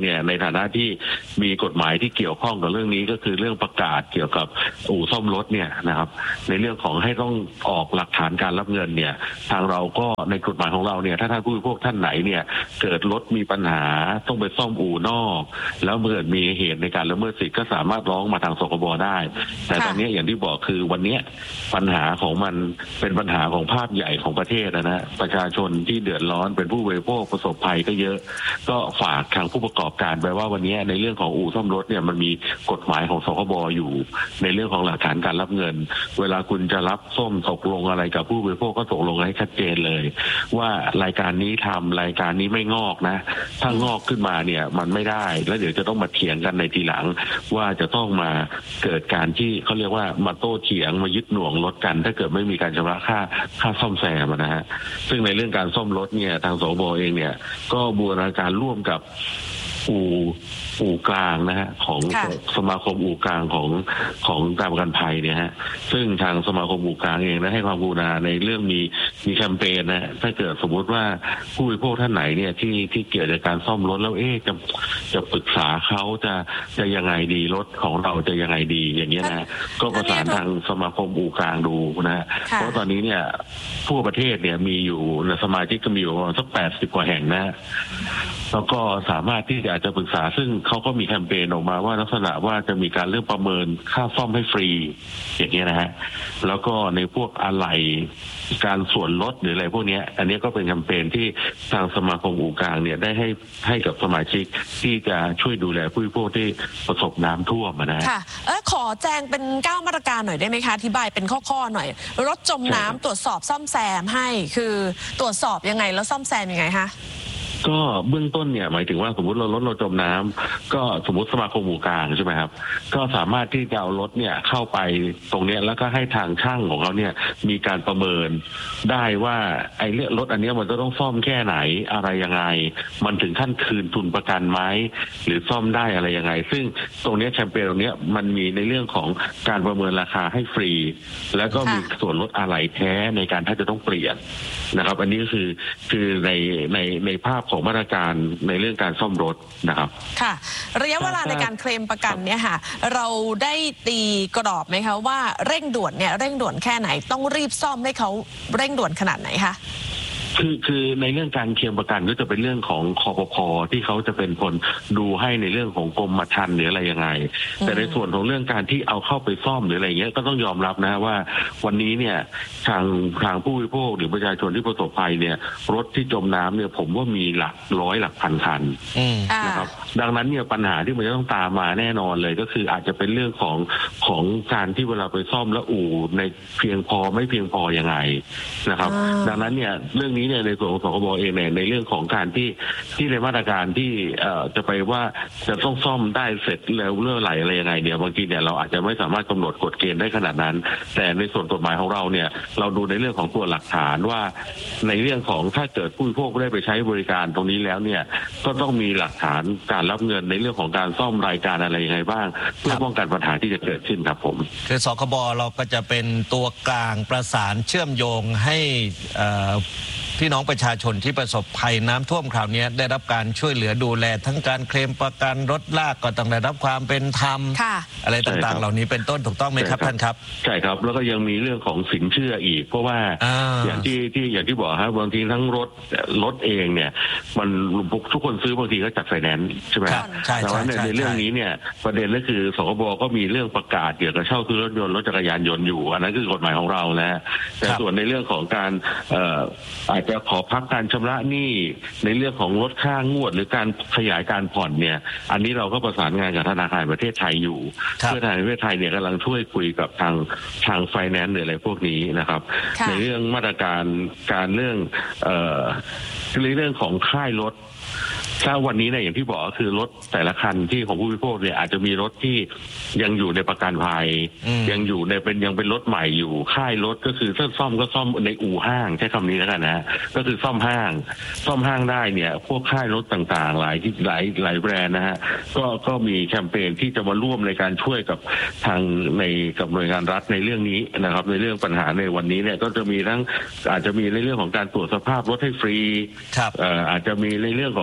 Speaker 6: เนี่ยในฐานะที่มีกฎหมายที่เกี่ยวข้องกับเรื่องนี้ก็คือเรื่องประกาศเกี่ยวกับอู่ซ่อมรถเนี่ยนะครับในเรื่องของให้ต้องออกหลักฐานการรับเงินเนี่ยทางเราก็ในกฎหมายของเราเนี่ยถ้าท่านผู้บริโภคท่านไหนเนี่ยเกิดรถมีปัญหาต้องไปซ่อมอู่นอกแล้วเกิดมีเหตุในการละเมิดสิทธิ์ก็สามารถร้องมาทางสคบได้แต่ตอนนี้อย่างที่บอกคือวันนี้ปัญหาของมันเป็นปัญหาของภาพใหญ่ของประเทศนะประชาชนที่เดือดร้อนเป็นผู้บริโภคประสบภัยก็เยอะก็ฝากทางผู้ประกอบการไปว่าวันนี้ในเรื่องของอู่ซ่อมรถเนี่ยมันมีกฎหมายของสคบอยู่ในเรื่องของหลักฐานการรับเงินเวลาคุณจะรับส้มตกลงอะไรกับผู้บริโภคก็ตกลงให้ชัดเจนเลยว่ารายการนี้ทำรายการนี้ไม่งอกนะถ้างอกขึ้นมาเนี่ยมันไม่ได้แล้วเดี๋ยวจะต้องมาเถียงกันในทีหลังว่าจะต้องมาเกิดการที่เขาเรียกว่ามาโต้เถียงมายึดหน่วงรถกันถ้าเกิดไม่มีการชำระค่าค่าซ่อมแซมนะฮะซึ่งในเรื่องการซ่อมรถเนี่ยทางสคบเองเนี่ยก็บูรณาการร่วมกับอู่อู่กลางนะฮะของสมาคมอู่กลางของของการประกันภัยเนี่ยฮะซึ่งทางสมาคมอู่กลางเองได้ให้ความกรุณาในเรื่องมีมีแคมเปญนะถ้าเกิดสมมติว่าผู้บริโภคท่านไหนเนี่ยที่ที่เกี่ยวกับการซ่อมรถแล้วเอ๊ะจะจะปรึกษาเขาจะจะยังไงดีรถของเราจะยังไงดีอย่างเงี้ยนะก็ประสานทางสมาคมอู่กลางดูนะเพราะตอนนี้เนี่ยทั่วประเทศเนี่ยมีอยู่สมาชิกก็มีอยู่ประมาณสักแปดสิบกว่าแห่งนะแล้วก็สามารถที่จะจะปรึกษาซึ่งเขาก็มีแคมเปญออกมาว่าลักษณะว่าจะมีการเรื่องประเมินค่าซ่อมให้ฟรีอย่างเงี้ยนะฮะแล้วก็ในพวกอะไหล่การส่วนลดหรืออะไรพวกนี้อันนี้ก็เป็นแคมเปญที่ทางสมาคมอู่กลางเนี่ยได้ให้ให้กับสมาชิกที่จะช่วยดูแลผู้บริโภคที่ประสบน้ำท่วมนะ
Speaker 3: ค่ะเออขอแจ้งเป็นเก้ามาตรการหน่อยได้ไหมคะอธิบายเป็นข้อๆหน่อยรถจมน้ำตรวจสอบซ่อมแซมให้คือตรวจสอบยังไงแล้วซ่อมแซมยังไงคะ
Speaker 6: ก็เบื้องต้นเนี่ยหมายถึงว่าสมมติเรารถเราจมน้ำก็สมมติสมาคมอู่กลางใช่ไหมครับก็สามารถที่จะเอารถเนี่ยเข้าไปตรงนี้แล้วก็ให้ทางช่างของเขาเนี่ยมีการประเมินได้ว่าไอ้เรื่องรถอันนี้มันจะต้องซ่อมแค่ไหนอะไรยังไงมันถึงขั้นคืนทุนประกันไหมหรือซ่อมได้อะไรยังไงซึ่งตรงนี้แคมเปญตรงนี้มันมีในเรื่องของการประเมินราคาให้ฟรีแล้วก็มีส่วนลดอะไหล่แท้ในการถ้าจะต้องเปลี่ยนนะครับอันนี้ก็คือคือในในในภาพของมาตรการในเรื่องการซ่อมรถนะครับ
Speaker 3: ค่ะระยะเวลาในการเคลมประกันเนี่ยค่ะเราได้ตีกรอบไหมคะว่าเร่งด่วนเนี่ยเร่งด่วนแค่ไหนต้องรีบซ่อมให้เขาเร่งด่วนขนาดไหนคะ
Speaker 6: คือคือในเรื่องการเคลมประกันก็จะเป็นเรื่องของคปภ.ที่เขาจะเป็นคนดูให้ในเรื่องของกรมธรรม์หรืออะไรยังไงแต่ในส่วนของเรื่องการที่เอาเข้าไปซ่อมหรืออะไรเงี้ยก็ต้องยอมรับนะว่าวันนี้เนี่ยทางทางผู้บริโภคหรือประชาชนที่ประสบภัยเนี่ยรถที่จมน้ำเนี่ยผมว่ามีหลักร้อยหลักพันคันนะครับดังนั้นเนี่ยปัญหาที่มันจะต้องตามมาแน่นอนเลยก็คืออาจจะเป็นเรื่องของของการที่เวลาไปซ่อมแล้วอู่ในเพียงพอไม่เพียงพอยังไงนะครับดังนั้นเนี่ยเรื่องนี้ในส่วนของสคบเองเนี่ยในเรื่องของการที่ที่ในมาตรการที่จะไปว่าจะต้องซ่อมได้เสร็จแล้วเรื่อไหลอะไรยังไงเนี่ยบางทีเนี่ยเราอาจจะไม่สามารถกำหนดกฎเกณฑ์ได้ขนาดนั้นแต่ในส่วนกฎหมายของเราเนี่ยเราดูในเรื่องของตัวหลักฐานว่าในเรื่องของถ้าเกิดผู้บริโภคได้ไปใช้บริการตรงนี้แล้วเนี่ยก็ต้องมีหลักฐานการรับเงินในเรื่องของการซ่อมรายการอะไรยังไงบ้างเพื่อป้องกันปัญหาที่จะเกิดขึ้นครับผม
Speaker 1: คือสคบเราก็จะเป็นตัวกลางประสานเชื่อมโยงให้พี่น้องประชาชนที่ประสบภัยน้ำท่วมคราวนี้ได้รับการช่วยเหลือดูแลทั้งการเคลมประกันรถลากก็ต้องได้รับความเป็นธรรมอะไรต่างๆเหล่านี้เป็นต้นถูกต้องไหมครับท่านครับ
Speaker 6: ใช่ครับแล้วก็ยังมีเรื่องของสินเชื่ออีกเพราะว่าอย่างที่ที่อย่างที่บอกครับบางทีทั้งรถรถเองเนี่ยมันทุกคนซื้อบางทีก็จัดไฟแนนซ์ใช่ไหมครับแต่ว่าในเรื่องนี้เนี่ยประเด็นก็คือสคบก็มีเรื่องประกาศเกี่ยวกับเช่าซื้อรถยนต์รถจักรยานยนต์อยู่อันนั้นคือกฎหมายของเราแล้วแต่ส่วนในเรื่องของการอาจจะขอพักการชำระหนี้ในเรื่องของลดค่างวดหรือการขยายการผ่อนเนี่ยอันนี้เราก็ประสานงานกับธนาคารประเทศไทยอยู่เพื่อธนาคารประเทศไทยเนี่ยกำลังช่วยคุยกับทางทางไฟแนนซ์หรืออะไรพวกนี้นะครับในเรื่องมาตรการการเรื่องเอ่อเรื่องของค่ายรถถ้าวันนี้เนี่ยอย่างที่บอกก็คือรถแต่ละคันที่ของผู้บริโภคเนี่ยอาจจะมีรถที่ยังอยู่ในประกันภัยยังอยู่ในเป็นยังเป็นรถใหม่อยู่ค่ายรถก็คือถ้าซ่อมก็ซ่อมในอู่ห้างใช้คำนี้แล้วกันนะก็คือซ่อมห้างซ่อมห้างได้เนี่ยพวกค่ายรถต่างๆหลายที่หลายหลายแบรนด์นะฮะก็ก็มีแคมเปญที่จะมาร่วมในการช่วยกับทางในกับหน่วยงานรัฐในเรื่องนี้นะครับในเรื่องปัญหาในวันนี้เนี่ยก็จะมีทั้งอาจจะมีในเรื่องของการตรวจสภาพรถให้ฟรีอาจจะมีในเรื่องของ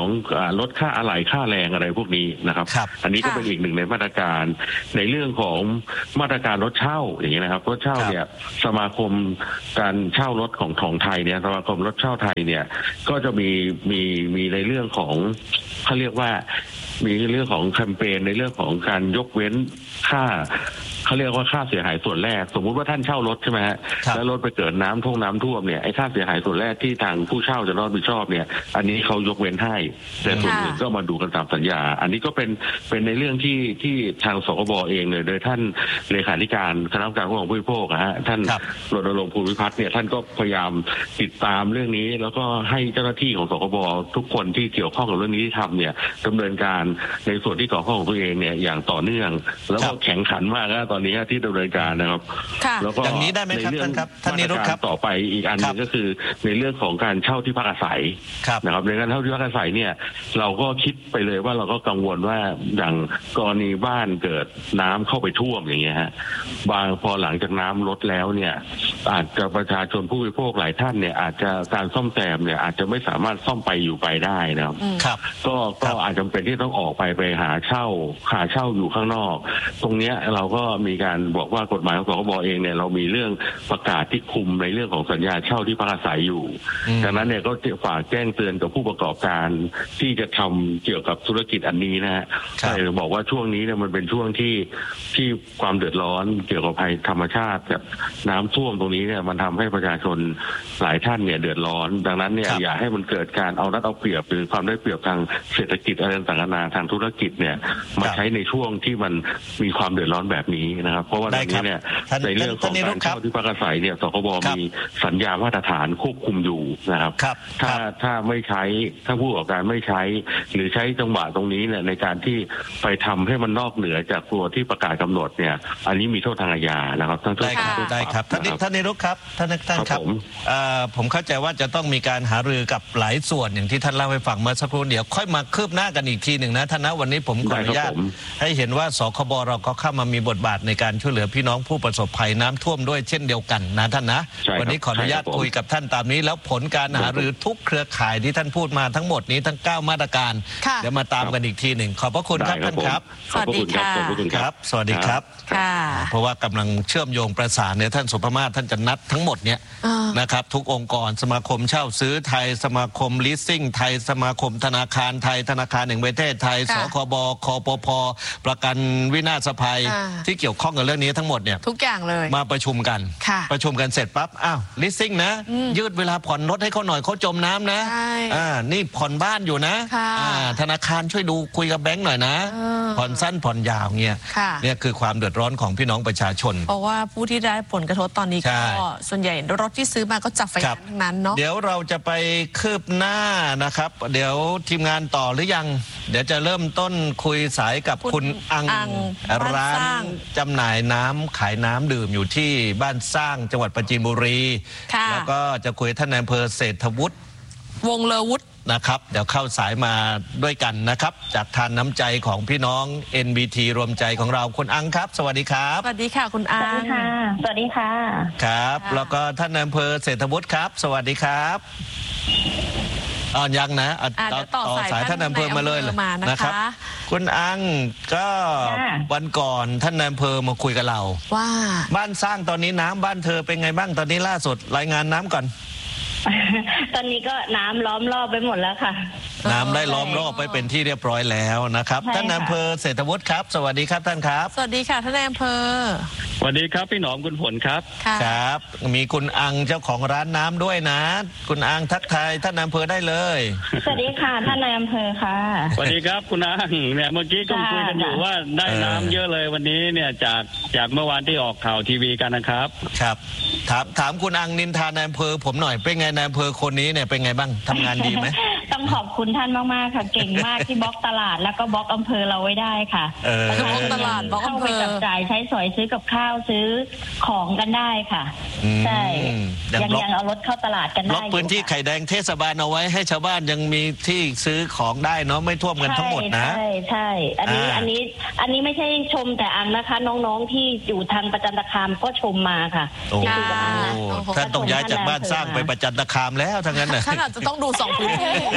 Speaker 6: ลดค่าอะไหล่ค่าแรงอะไรพวกนี้นะครับอันนี้ก็เป็นอีกหนึ่งในมาตรการในเรื่องของมาตรการรถเช่าอย่างนี้นะครับรถเช่าเนี่ยสมาคมการเช่ารถของของไทยเนี่ยสมาคมรถเช่าไทยเนี่ยก็จะมีมีมีในเรื่องของเขาเรียกว่ามีเรื่องของแคมเปญในเรื่องของการยกเว้นค่าเขาเรียกว่าค่าเสียหายส่วนแรกสมมุติว่าท่านเช่ารถใช่ไหมฮะแล้วรถไปเกิดน้ำท่วมน้ำท่วมเนี่ยไอ้ค่าเสียหายส่วนแรกที่ทางผู้เช่าจะรับผิดชอบเนี่ยอันนี้เขายกเว้นให้แต่ส่วนอื่นก็มาดูกันตามสัญญาอันนี้ก็เป็นเป็นในเรื่องที่ที่ทางสคบเองเลยโดยท่านเลขาธิการคณะกรรมการคุ้มครองผู้บริโภคนะฮะท่านรณรงค์ภูมิพัฒน์เนี่ยท่านก็พยายามติดตามเรื่องนี้แล้วก็ให้เจ้าหน้าที่ของสคบทุกคนที่เกี่ยวข้องกับเรื่องนี้ที่ทำเนี่ยดำเนินการในส่วนที่เกี่ยวข้องของตัวเองเนี่ยอย่างต่อเนื่องแล้วก็แข็งขันมากนะตอนนี้ที่ดำเนินการนะครับแล้วก็
Speaker 1: อย่างนี้ได้ไหมครับท่านครับท่านนิรุตครับ
Speaker 6: ต่อไปอีกอันนึงก็คือในเรื่องของการเช่าที่พักอาศัยนะครับในการเช่าที่พักอาศัยเนี่ยเราก็คิดไปเลยว่าเราก็กังวลว่าอย่างกรณีบ้านเกิดน้ำเข้าไปท่วมอย่างเงี้ยฮะบางพอหลังจากน้ำลดแล้วเนี่ยอาจจะประชาชนผู้บริโภคหลายท่านเนี่ยอาจจะการซ่อมแซมเนี่ยอาจจะไม่สามารถซ่อมไปอยู่ไปได้นะครับก็ก็อาจจำเป็นที่ต้องออกไปไปหาเช่าหาเช่าอยู่ข้างนอกตรงเนี้ยเราก็มีการบอกว่ากฎหมายของสคบเองเนี่ยเรามีเรื่องประกาศที่คุมในเรื่องของสัญญาเช่าที่พักอาศัยอยู่ดังนั้นเนี่ยก็ฝากแจ้งเตือนกับผู้ประกอบการที่จะทำเกี่ยวกับธุรกิจอันนี้นะฮะใช่บอกว่าช่วงนี้เนี่ยมันเป็นช่วงที่ที่ความเดือดร้อนเกี่ยวกับภัยธรรมชาติกับน้ำท่วมตรงนี้เนี่ยมันทำให้ประชาชนหลายท่านเนี่ยเดือดร้อนดังนั้นเนี่ยอย่าให้มันเกิดการเอารัดเอาเปรียบหรือความได้เปรียบทางเศรษฐกิจอะไรต่างๆนานาทางธุรกิจเนี่ยมาใช้ในช่วงที่มันมีความเดือดร้อนแบบนี้นะครับเพราะว่าในนี้เนี่ยในเรื่องของการเช่าที่พักอาศัยเนี่ยสคบมีสัญญามาตรฐานควบคุมอยู่นะครับถ้าถ้าไม่ใช้ถ้าผู้ประกอบการไม่ใช้หรือใช้จังหวะตรงนี้เนี่ยในการที่ไปทำให้มันนอกเหนือจากตัวที่ประกาศกำหนดเนี่ยอันนี้มีโทษทางอาญานะครับท่าน
Speaker 1: ได้ครับได้ครับท่านท่านนิรุตครับท่านท่านครับผมเข้าใจว่าจะต้องมีการหารือกับหลายส่วนอย่างที่ท่านเล่าให้ฟังเมื่อสักครู่เดี๋ยวค่อยมาคืบหน้ากันอีกทีหนึ่งนะท่านนะวันนี้ผมขออนุญาตให้เห็นว่าสคบเราก็เข้ามามีบทบาทในการช่วยเหลือพี่น้องผู้ประสบภัยน้ำท่วมด้วยเช่นเดียวกันนะท่านนะวันนี้ขออนุญาตคุยกับท่านตามนี้แล้วผลการหารือทุกเครือข่ายที่ท่านพูดมาทั้งหมดนี้ทั้งเก้ามาตรการเดี๋ยวมาตามกันอีกทีหนึ่งขอบพระคุณครับท่านครับ
Speaker 3: สวัสดีค่ะ
Speaker 1: ครับสวัสดีครับเพราะว่ากำลังเชื่อมโยงประสานเนี่ยท่านสุภมาศท่านจะนัดทั้งหมดเนี่ยนะครับทุกองค์กรสมาคมเช่าซื้อไทยสมาคมลิสซิ่งไทยสมาคมธนาคารไทยธนาคารแห่งประเทศไทยสคบคปพประกันวินาศภัยที่เกี่ยวข้องกับเรื่องนี้ทั้งหมดเนี่ย
Speaker 3: ทุกอย่างเลย
Speaker 1: มาประชุมกันประชุมกันเสร็จปั๊บอ้าวลิสซิ่งนะยืดเวลาผ่อนรถให้เขาหน่อยเขาจมน้ำนะอ่านี่ผ่อนบ้านอยู่นะอ่าธนาคารช่วยดูคุยกับแบงค์หน่อยนะผ่อนสั้นผ่อนยาวเงี้ยเนี่ยคือความเดือดร้อนของพี่น้องประชาชน
Speaker 3: เพราะว่าผู้ที่ได้ผลกระทบตอนนี้ก็ส่วนใหญ่รถที่ซื้อมาก็จับไฟทั้งนั้นเนาะ
Speaker 1: เดี๋ยวเราจะไปคืบหน้านะครับเดี๋ยวทีมงานต่อหรือยังเดี๋ยวจะเริ่มต้นคุยสายกับคุณอังร้านจำหน่ายน้ำขายน้ำดื่มอยู่ที่บ้านสร้างจังหวัดปราจีนบุรีแล้วก็จะคุยท่านนายอำเภอเศรษฐวุฒิ
Speaker 3: วงเลวุฒิ
Speaker 1: นะครับเดี๋ยวเข้าสายมาด้วยกันนะครับจากทานน้ำใจของพี่น้อง เอ็น บี ที รวมใจของเราคุณอังครับสวัสดีครับ
Speaker 3: สวัสดีค่ะคุณอัง
Speaker 4: ค่ะสวัสดีค่ะ
Speaker 1: ครับแล้วก็ท่านนายอำเภอเศรษฐวุฒิครับสวัสดีครับอ่ายังนะ
Speaker 3: ต่อ
Speaker 1: สายท่านนายอำเภอมาเลยนะครับคุณอังก็วันก่อนท่านนายอำเภอมาคุยกับเรา
Speaker 3: ว่า
Speaker 1: บ้านสร้างตอนนี้น้ำบ้านเธอเป็นไงบ้างตอนนี้ล่าสุดรายงานน้ำก่อน
Speaker 4: ตอนนี้ก็น้ำล้อมรอบไปหมดแล้วค่ะ
Speaker 1: น้ำได้ล้อมรอบไปเป็นที่เรียบร้อยแล้วนะครับท่านนายอำเภอเศรษฐวุฒิครับสวัสดีครับท่านครับ
Speaker 3: สวัสดีค่ะท่านนายอำเภอ
Speaker 7: สวัสดีครับพี่หนอมคุณผลครับ
Speaker 1: ครับมีคุณอังเจ้าของร้านน้ำด้วยนะคุณอังทักทายท่านนายอำเภอได้เลย
Speaker 4: สวัสดีค่ะท่านนายอำเภอค่ะ
Speaker 7: สวัสดีครับคุณอังเนี่ยเมื่อกี้ก็คุยกันอยู่ว่าได้น้ำเยอะเลยวันนี้เนี่ยจากจากเมื่อวานที่ออกข่าวทีวีกันนะครับ
Speaker 1: ครับถามถามคุณอังนินทานายอำเภอผมหน่อยเป็นไงนายอำเภอคนนี้เนี่ยเป็นไงบ้างทำงานดีไหม
Speaker 4: ต้องขอบคุณท่านมากๆค่ะเก่งมากที่บล็อกตลาดแล้วก็บล็อกอำเภอเราไว้ได้ค่ะ
Speaker 1: เออบ
Speaker 3: ล็อกตลาดบล็อกอำเภอ
Speaker 4: จับจ่ายใช้สอยซื้อกับข้าวซื้อของกันได้ค่ะใช่ยังยังเอารถเข้าตลาดกันได้
Speaker 1: บล็อกพื้นที่ไข่แดงเทศบาลเอาไว้ให้ชาวบ้านยังมีที่ซื้อของได้เนาะไม่ท่วมกันทั้งหมดนะ
Speaker 4: ใช่ใช่อันนี้อันนี้อันนี้ไม่ใช่ชมแต่อังนะคะน้องๆที่อยู่ทางประจันตคามก็ชมมาค่ะ
Speaker 1: ท่านต้องย้ายจากบ้านสร้างไปประจันตคามแล้วทั้งนั้นนะ
Speaker 3: ท่านอาจจะต้องดูสองพื้นที่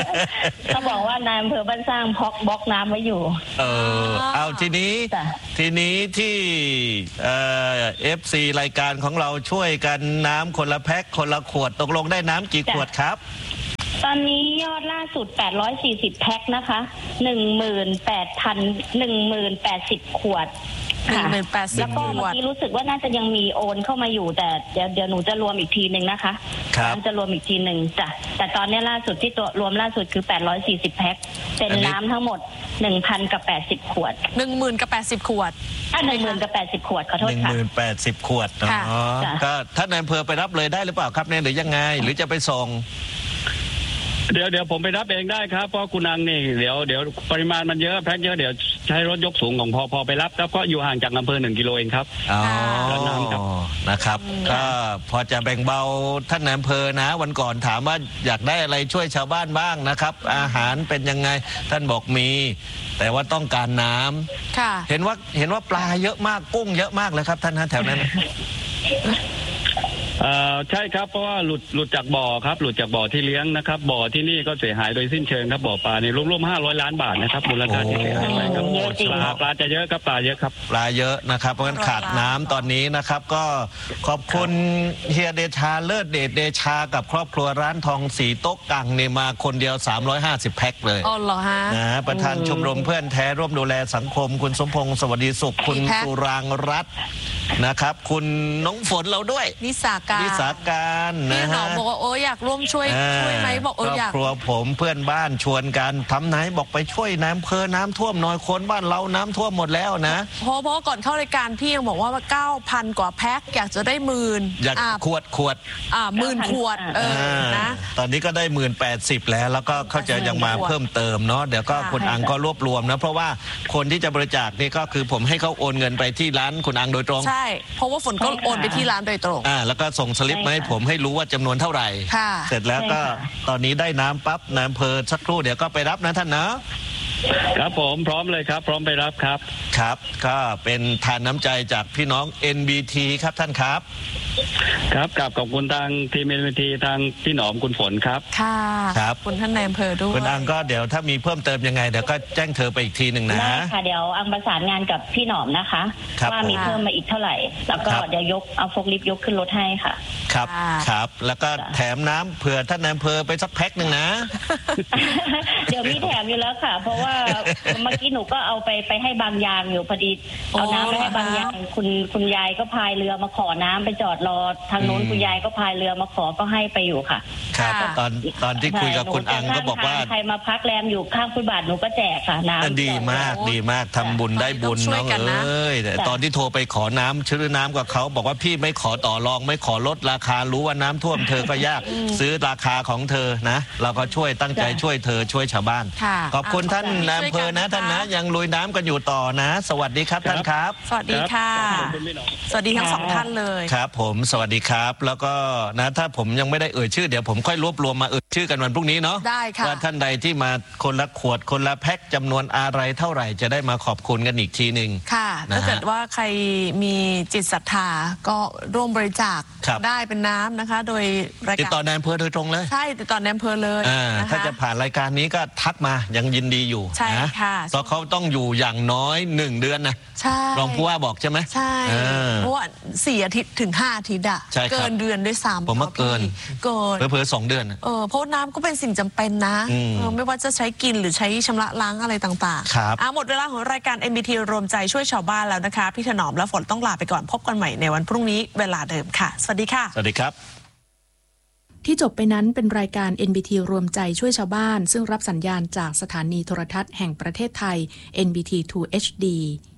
Speaker 4: เขาบอกว่านายอำเภอบ้านสร้างพอกบล็อกน้ำไว้อยู่
Speaker 1: เออเอาทีนี้ทีนี้ที่เอ่อฟซีรายการของเราช่วยกันน้ำคนละแพ็คคนละขวดตกลงได้น้ำกี่ขวดครับ
Speaker 4: ตอนนี้ยอดล่าสุดแปดร้อยสี่สิบแพ็คนะคะ หนึ่งหมื่นแปดพัน หนึ่งหมื่นแปดสิบขวดค่ะแล้วก็เมื่อกี้รู้สึกว่าน่าจะยังมีโอนเข้ามาอยู่แต่เดี๋ยวเดี๋ยวหนูจะรวมอีกทีหนึ่งนะคะ
Speaker 1: ครับ
Speaker 4: จะรวมอีกทีหนึ่งจ้ะแต่ตอนนี้ล่าสุดที่ตัวรวมล่าสุดคือแปดร้อยสี่สิบแพ็คเป็นน้ำทั้งหมด หนึ่งพัน กับแปดสิบขวด
Speaker 3: หนึ่งหมื่น กับแปดสิบขวด
Speaker 4: อ่ะ หนึ่งหมื่น กับแปดสิบขวดขอโทษค่ะ
Speaker 1: หนึ่งหมื่นแปดสิบขวดอ๋อก็ท่านนายอำเภอไปรับเลยได้หรือเปล่าครับเนี่ยหรือยังไงหรือจะไปส่ง
Speaker 7: เดี๋ยวเดี๋ยวผมไปรับเองได้ครับเพราะคุณนางนี่เดี๋ยวเดี๋ยวปริมาณมันเยอะแพ็คเยอะเดี๋ยวใช้รถยกสูงของพอพอไปรับครับก็อยู่ห่างจากอำเภอหนึ่งกิโลเองครับ
Speaker 1: อ๋อนะครับก็พอจะแบ่งเบาท่านนายอำเภอนะวันก่อนถามว่าอยากได้อะไรช่วยชาวบ้านบ้างนะครับอาหารเป็นยังไงท่านบอกมีแต่ว่าต้องการน้ำ
Speaker 3: ค่ะ
Speaker 1: เห็นว่าเห็นว่าปลาเยอะมากกุ้งเยอะมากเลยครับท่านฮะแถวนั้น
Speaker 7: เอ่อใช่ครับเพราะว่าหลุดหลุดจากบ่อครับหลุดจากบ่อที่เลี้ยงนะครับบ่อที่นี่ก็เสียหายโดยสิ้นเชิงครับบ่อปลานี่รวมๆห้าร้อยล้านบาทนะครับมูลค่าที่เสียหายไปครับปลาปลาจะเยอะครับปลาเยอะครับ
Speaker 1: ปลาเยอะนะครับเพราะฉะนั้นขาดน้ำตอนนี้นะครับก็ขอบคุณเฮียเดชาเลิศเดชเดชากับครอบครัวร้านทองสีโต๊ะกังเนี่ยมาคนเดียวสามร้อยห้าสิบแพ็คเลย
Speaker 3: อ๋อเหรอฮะ
Speaker 1: นะประธานชมรมเพื่อนแท้ร่วมดูแลสังคมคุณสมพงษ์สวัสดีสุขคุณสุรางรัตน์นะครับคุณน้องฝนเราด้วย
Speaker 3: นิสาการ
Speaker 1: นิสาการนะฮะ
Speaker 3: พี่หนอมบอกว่าโอ้อยากร่วมช่วยช่วยไหมบอกโอ้อยาก
Speaker 1: ครอบครัวผมเพื่อนบ้านชวนกันทำไหนบอกไปช่วยน้ำเพอน้ำท่วมน้อยคนบ้านเราน้ำท่วมหมดแล้วนะ
Speaker 3: เพราะเพราะก่อนเข้ารายการพี่ยังบอกว่าเก้าพันกว่าแพ็คอยากจะได้หมื่น
Speaker 1: อยากขวดขวด
Speaker 3: อ่าหมื่นขวดเออนะ
Speaker 1: ตอนนี้ก็ได้หมื่นแปดสิบแล้วแล้วก็เขาจะยังมาเพิ่มเติมเนาะเดี๋ยวก็คุณอังก็รวบรวมนะเพราะว่าคนที่จะบริจาคนี่ก็คือผมให้เขาโอนเงินไปที่ร้านคุณอังโดยตรง
Speaker 3: ใช่เพราะว่าฝนก็โอนไปที่ร้านโดยตรง
Speaker 1: อ่าแล้วก็ส่งสลิปมาให้ผมให้รู้ว่าจำนวนเท่าไหร่เสร็จแล้วก็ตอนนี้ได้น้ำปั๊บนายอำเภอสักครู่เดี๋ยวก็ไปรับนะท่าน
Speaker 7: นะครับผมพร้อมเลยครับพร้อมไปรับครับ
Speaker 1: ครับก็เป็นทานน้ำใจจากพี่น้อง เอ็น บี ที ครับท่านครับ
Speaker 7: ครับกับขอบคุณทางทีม เอ็น บี ที ทางพี่หนอมคุณฝนครับ
Speaker 3: ค่ะ
Speaker 1: ครับ
Speaker 3: คุณท่านนายอำเภอด้วย
Speaker 1: คุณอังก็เดี๋ยวถ้ามีเพิ่มเติมยังไงเดี๋ยวก็แจ้งเธอไปอีกทีหนึ่งนะ
Speaker 4: ได้ค่ะเดี๋ยวอังประสานงานกับพี่หนอมนะคะว่ามีเพิ่มมาอีกเท่าไหร่แล้วก็เดี๋ยวยกเอาโฟล์ลิฟต์ยกขึ้นรถให้ค่ะ
Speaker 1: ครับครับแล้วก็แถมน้ำเผื่อท่านนายอำเภอไปสักแพ็คหนึ่งนะ
Speaker 4: เดี๋ยวมีแถมอยู่แล้วค่ะเพราะว่าเมื่อกี้หนูก็เอาไปไปให้บางยางอยู่พอดีเอาน้ำไปให้บางยางคุณคุณยายก็พายเรือมาขอน้ำไปจอดรอทางโน้นคุณยายก็พายเรือมาขอก็ให้ไปอยู่ค่ะ
Speaker 1: ครับตอนตอนที่คุยกับคุณอังก็บอกว่า
Speaker 4: ใครมาพักแรมอยู่ข้างฟุตบาทหนูก็แจกค่ะน้ำ
Speaker 1: ดีมากดีมากทำบุญได้บุญน้องเอ้ยแต่ตอนที่โทรไปขอน้ำชื่อน้ำกับเขาบอกว่าพี่ไม่ขอต่อรองไม่ขอลดราคารู้ว่าน้ำท่วมเธอก็ยากซื้อราคาของเธอนะเราก็ช่วยตั้งใจช่วยเธอช่วยชาวบ้านขอบคุณท่านนายอำเภอนะท่านนะยังลุยน้ำกันอยู่ต่อนะสวัสดีครับท่านครับ
Speaker 3: สวัสดีค่ะสวัสดีทั้งสองท่านเลย
Speaker 1: ครับผมสวัสดีครับแล้วก็นะถ้าผมยังไม่ได้เอ่ยชื่อเดี๋ยวผมค่อยรวบรวมมาเอ่ยชื่อกันวันพรุ่งนี้เนาะ
Speaker 3: ได้ค่ะ
Speaker 1: ว่าท่านใดที่มาคนละขวดคนละแพ็คจำนวนอะไรเท่าไหร่จะได้มาขอบคุณกันอีกทีหนึ่ง
Speaker 3: ค่ะถ้าเกิดว่าใครมีจิตศรัทธาก็ร่วมบริจาคได้เป็นน้ำนะคะโดย
Speaker 1: รายการติดต่อนายอำเภอโดยตรงเลย
Speaker 3: ใช่ติดต่อนายอำเภอเลย
Speaker 1: ถ้าจะผ่านรายการนี้ก็ทักมายังยินดีอยู่
Speaker 3: ใช่ค่ะ
Speaker 1: เพราะเขาต้องอยู่อย่างน้อยหนึ่งเดือนนะ
Speaker 3: ใช่
Speaker 1: รองผู้ว่าบอกใช่ไหม
Speaker 3: ใช่เพราะว่าสี่อาทิตย์ถึงห้าอาทิตย์อะเกินเดือนด้วยซ้ำ
Speaker 1: ผมว่าเกิน
Speaker 3: เกิน
Speaker 1: เพิ่มสองเดือน
Speaker 3: เออเพราะน้ำก็เป็นสิ่งจำเป็นนะไม่ว่าจะใช้กินหรือใช้ชำระล้างอะไรต่าง
Speaker 1: ๆครับ
Speaker 3: อ่ะหมดเวลาของรายการ เอ็น บี ที รวมใจช่วยชาวบ้านแล้วนะคะพี่ถนอมและฝนต้องลาไปก่อนพบกันใหม่ในวันพรุ่งนี้เวลาเดิมค่ะสวัสดีค่ะ
Speaker 1: สวัสดีครับ
Speaker 8: ที่จบไปนั้นเป็นรายการ เอ็น บี ที รวมใจช่วยชาวบ้านซึ่งรับสัญญาณจากสถานีโทรทัศน์แห่งประเทศไทย เอ็น บี ที ทู เอช ดี